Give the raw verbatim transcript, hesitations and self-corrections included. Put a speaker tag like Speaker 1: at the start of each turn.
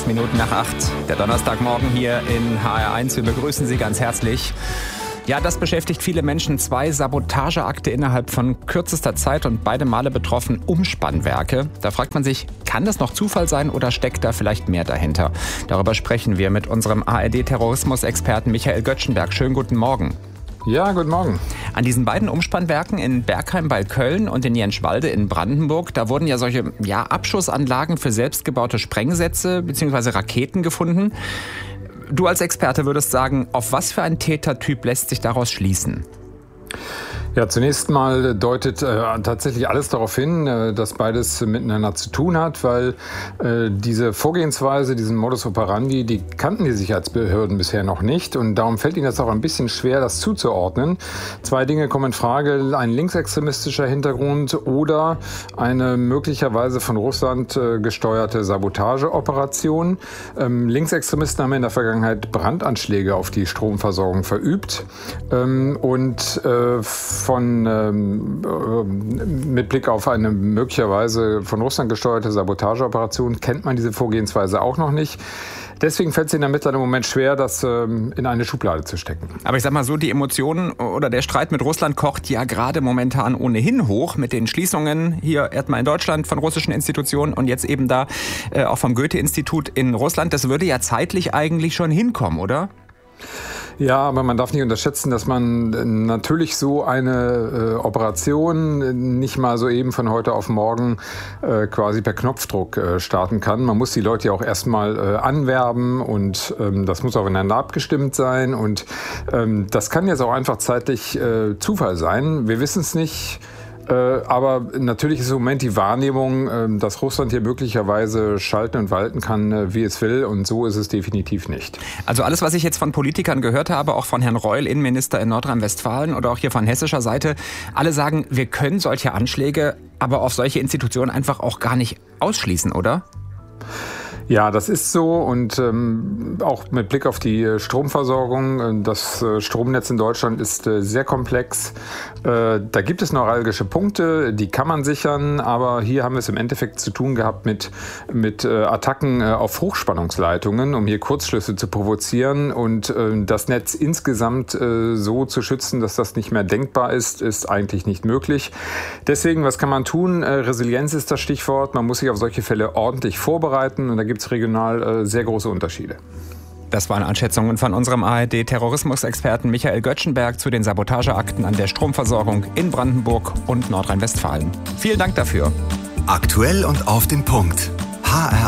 Speaker 1: Sechs Minuten nach acht, der Donnerstagmorgen hier in H R eins. Wir begrüßen Sie ganz herzlich. Ja, das beschäftigt viele Menschen. Zwei Sabotageakte innerhalb von kürzester Zeit und beide Male betroffen Umspannwerke. Da fragt man sich, kann das noch Zufall sein oder steckt da vielleicht mehr dahinter? Darüber sprechen wir mit unserem A R D-Terrorismus-Experten Michael Göttschenberg. Schönen guten Morgen.
Speaker 2: Ja, guten Morgen.
Speaker 1: An diesen beiden Umspannwerken in Bergheim bei Köln und in Jenschwalde in Brandenburg, da wurden ja solche ja, Abschussanlagen für selbstgebaute Sprengsätze bzw. Raketen gefunden. Du als Experte würdest sagen, auf was für einen Tätertyp lässt sich daraus schließen?
Speaker 2: Ja, zunächst mal deutet äh, tatsächlich alles darauf hin, äh, dass beides miteinander zu tun hat, weil äh, diese Vorgehensweise, diesen Modus operandi, die kannten die Sicherheitsbehörden bisher noch nicht und darum fällt ihnen das auch ein bisschen schwer, das zuzuordnen. Zwei Dinge kommen in Frage, ein linksextremistischer Hintergrund oder eine möglicherweise von Russland äh, gesteuerte Sabotageoperation. Ähm, Linksextremisten haben in der Vergangenheit Brandanschläge auf die Stromversorgung verübt ähm, und äh, von ähm, mit Blick auf eine möglicherweise von Russland gesteuerte Sabotageoperation kennt man diese Vorgehensweise auch noch nicht. Deswegen fällt es den Ermittlern im Moment schwer, das ähm, in eine Schublade zu stecken.
Speaker 1: Aber ich sag mal so, die Emotionen oder der Streit mit Russland kocht ja gerade momentan ohnehin hoch mit den Schließungen hier erstmal in Deutschland von russischen Institutionen und jetzt eben da äh, auch vom Goethe-Institut in Russland. Das würde ja zeitlich eigentlich schon hinkommen, oder?
Speaker 2: Ja, aber man darf nicht unterschätzen, dass man natürlich so eine äh, Operation nicht mal so eben von heute auf morgen äh, quasi per Knopfdruck äh, starten kann. Man muss die Leute ja auch erstmal äh, anwerben und ähm, das muss aufeinander abgestimmt sein und ähm, das kann jetzt auch einfach zeitlich äh, Zufall sein. Wir wissen es nicht. Äh, aber natürlich ist im Moment die Wahrnehmung, äh, dass Russland hier möglicherweise schalten und walten kann, äh, wie es will. Und so ist es definitiv nicht.
Speaker 1: Also alles, was ich jetzt von Politikern gehört habe, auch von Herrn Reul, Innenminister in Nordrhein-Westfalen oder auch hier von hessischer Seite, alle sagen, wir können solche Anschläge aber auf solche Institutionen einfach auch gar nicht ausschließen, oder?
Speaker 2: Ja, das ist so und ähm, auch mit Blick auf die Stromversorgung. Das äh, Stromnetz in Deutschland ist äh, sehr komplex. Äh, da gibt es neuralgische Punkte, die kann man sichern, aber hier haben wir es im Endeffekt zu tun gehabt mit, mit äh, Attacken äh, auf Hochspannungsleitungen, um hier Kurzschlüsse zu provozieren und äh, das Netz insgesamt äh, so zu schützen, dass das nicht mehr denkbar ist, ist eigentlich nicht möglich. Deswegen, was kann man tun? Äh, Resilienz ist das Stichwort. Man muss sich auf solche Fälle ordentlich vorbereiten und da gibt es regional äh, sehr große Unterschiede.
Speaker 1: Das waren Einschätzungen von unserem A R D-Terrorismus-Experten Michael Göttschenberg zu den Sabotageakten an der Stromversorgung in Brandenburg und Nordrhein-Westfalen. Vielen Dank dafür.
Speaker 3: Aktuell und auf den Punkt. H